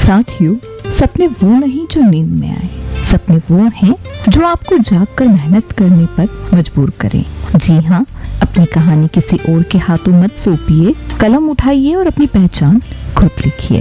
साथियों, सपने वो नहीं जो नींद में आए, सपने वो हैं जो आपको जागकर मेहनत करने पर मजबूर करें। जी हाँ, अपनी कहानी किसी और के हाथों मत सौंपिए, कलम उठाइए और अपनी पहचान खुद लिखिए।